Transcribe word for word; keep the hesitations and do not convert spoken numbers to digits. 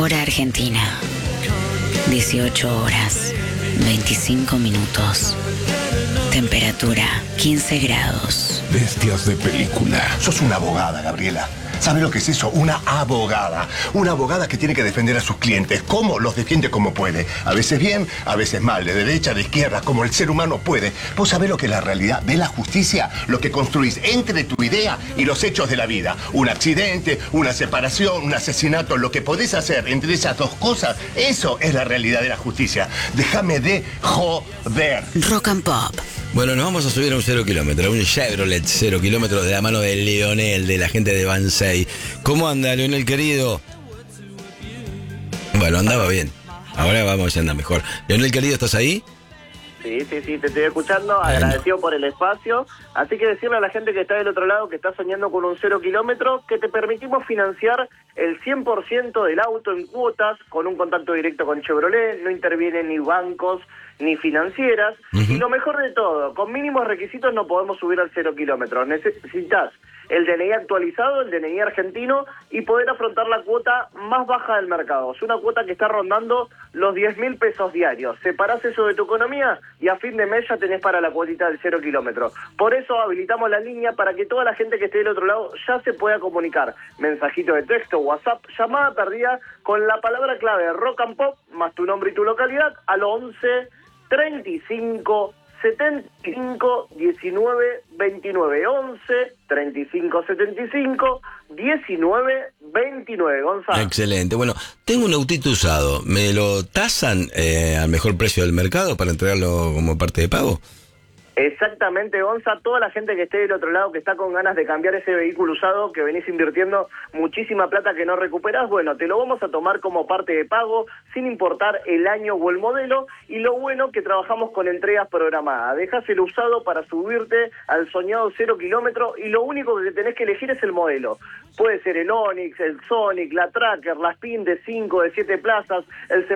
Hora Argentina. dieciocho horas, veinticinco minutos. Temperatura, quince grados. Bestias de película. Sos una abogada, Gabriela. ¿Sabes lo que es eso? Una abogada. Una abogada que tiene que defender a sus clientes. ¿Cómo? Los defiende como puede. A veces bien, a veces mal. De derecha, de izquierda, como el ser humano puede. ¿Vos sabés lo que es la realidad? ¿Ves la justicia? Lo que construís entre tu idea y los hechos de la vida. Un accidente, una separación, un asesinato. Lo que podés hacer entre esas dos cosas, eso es la realidad de la justicia. Déjame de joder. Rock and Pop. Bueno, nos vamos a subir a un cero kilómetro, a un Chevrolet cero kilómetros de la mano de Leonel, de la gente de Bansei. ¿Cómo anda, Leonel, querido? Bueno, andaba bien. Ahora vamos a ver si anda mejor. Leonel, querido, ¿estás ahí? Sí, sí, sí, te estoy escuchando, bueno. Agradecido por el espacio. Así que decirle a la gente que está del otro lado, que está soñando con un cero kilómetro, que te permitimos financiar el cien por ciento del auto en cuotas, con un contacto directo con Chevrolet, no intervienen ni bancos ni financieras, uh-huh. Y lo mejor de todo, con mínimos requisitos no podemos subir al cero kilómetros. Necesitas el D N I actualizado, el D N I argentino, y poder afrontar la cuota más baja del mercado. Es una cuota que está rondando los diez mil pesos diarios. Separás eso de tu economía y a fin de mes ya tenés para la cuotita del cero kilómetro. Por eso habilitamos la línea para que toda la gente que esté del otro lado ya se pueda comunicar. Mensajito de texto, WhatsApp, llamada perdida con la palabra clave Rock and Pop más tu nombre y tu localidad al once treinta y cinco setenta y cinco diecinueve veintinueve. once treinta y cinco setenta y cinco diecinueve veintinueve. Gonzalo. Excelente. Bueno, tengo un autito usado. ¿Me lo tasan eh, al mejor precio del mercado para entregarlo como parte de pago? Exactamente, Gonza. Toda la gente que esté del otro lado, que está con ganas de cambiar ese vehículo usado, que venís invirtiendo muchísima plata que no recuperás, bueno, te lo vamos a tomar como parte de pago, sin importar el año o el modelo, y lo bueno que trabajamos con entregas programadas. Dejás el usado para subirte al soñado cero kilómetro, y lo único que tenés que elegir es el modelo. Puede ser el Onix, el Sonic, la Tracker, la Spin de cinco, de siete plazas, el